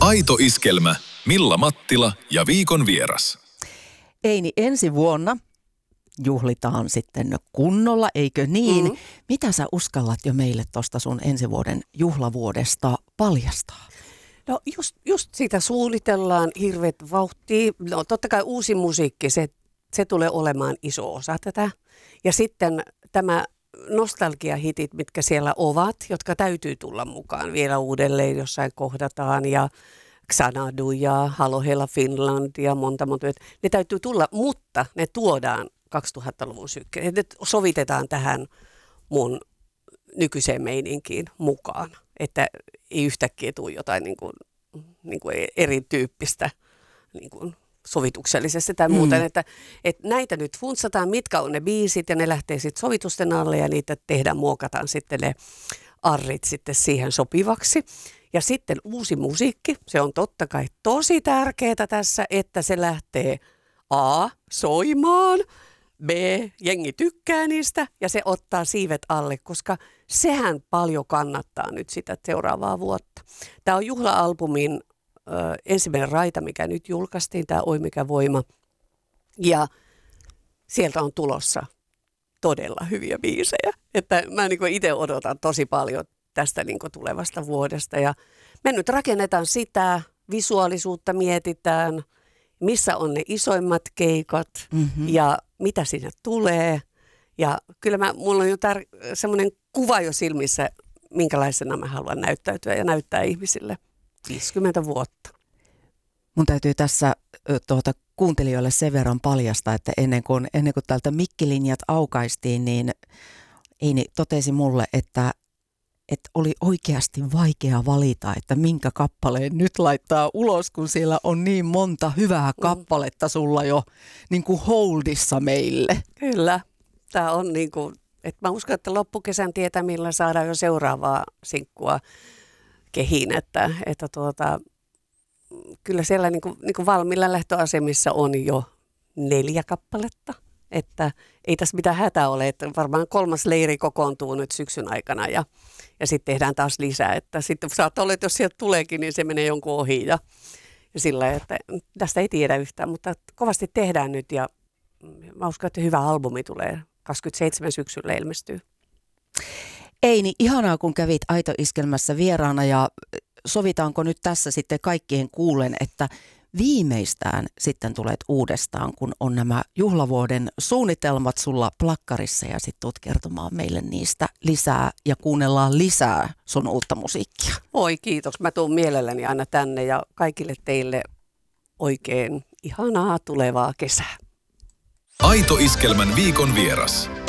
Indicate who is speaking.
Speaker 1: Aito iskelmä, Milla Mattila ja viikon vieras.
Speaker 2: Eini, ensi vuonna juhlitaan sitten kunnolla, eikö niin? Mm-hmm. Mitä sä uskallat jo meille tuosta sun ensi vuoden juhlavuodesta paljastaa?
Speaker 3: No just sitä suunnitellaan hirveät vauhtia. No totta kai uusi musiikki, se tulee olemaan iso osa tätä. Ja sitten tämä nostalgiahitit, mitkä siellä ovat, jotka täytyy tulla mukaan vielä uudelleen, jossain kohdataan. Ja Xanadu ja Halo Hella Finland ja monta. Ne täytyy tulla, mutta ne tuodaan 2000-luvun sykkeelle. Ne sovitetaan tähän mun nykyiseen meininkiin mukaan. Että ei yhtäkkiä tule jotain niin kuin erityyppistä niin kuin sovituksellisesti tai muuten. Että näitä nyt funtsataan, mitkä on ne biisit ja ne lähtee sitten sovitusten alle ja niitä muokataan sitten ne arrit sitten siihen sopivaksi. Ja sitten uusi musiikki, se on totta kai tosi tärkeää tässä, että se lähtee A, soimaan, B, jengi tykkää niistä ja se ottaa siivet alle, koska sehän paljon kannattaa nyt sitä seuraavaa vuotta. Tämä on juhla-albumin ensimmäinen raita, mikä nyt julkaistiin, tämä Oi mikä voima. Ja sieltä on tulossa todella hyviä biisejä. Että mä itse odotan tosi paljon tästä tulevasta vuodesta. Ja me nyt rakennetaan sitä, visuaalisuutta mietitään, missä on ne isoimmat keikat ja mitä sinne tulee. Ja kyllä mulla on jo semmoinen kuva jo silmissä, minkälaisena mä haluan näyttäytyä ja näyttää ihmisille 50 vuotta.
Speaker 2: Mun täytyy tässä kuuntelijoille sen verran paljastaa, että ennen kuin täältä mikkilinjat aukaistiin, niin Eini totesi mulle, että oli oikeasti vaikea valita, että minkä kappaleen nyt laittaa ulos, kun siellä on niin monta hyvää kappaletta sulla jo niin kuin holdissa meille.
Speaker 3: Kyllä, tämä on niin kuin, että mä uskon, että loppukesän tietää, millä saadaan jo seuraavaa sinkkua kehiin, että kyllä siellä niin kuin valmiilla lähtöasemissa on jo 4 kappaletta. Että ei tässä mitään hätää ole, että varmaan 3. leiri kokoontuu nyt syksyn aikana ja sitten tehdään taas lisää. Että sitten saattaa olla, että jos sieltä tuleekin, niin se menee jonkun ohi ja sillä että tästä ei tiedä yhtään, mutta kovasti tehdään nyt ja mä uskon, että hyvä albumi tulee 27 syksyllä ilmestyy.
Speaker 2: Eini, ihanaa kun kävit Aito iskelmässä vieraana ja sovitaanko nyt tässä sitten kaikkien kuulen, että viimeistään sitten tulet uudestaan, kun on nämä juhlavuoden suunnitelmat sulla plakkarissa ja sitten tulet kertomaan meille niistä lisää ja kuunnellaan lisää sun uutta musiikkia.
Speaker 3: Oi kiitos, mä tuun mielelläni aina tänne ja kaikille teille oikein ihanaa tulevaa kesää.
Speaker 1: Aito iskelmän viikon vieras.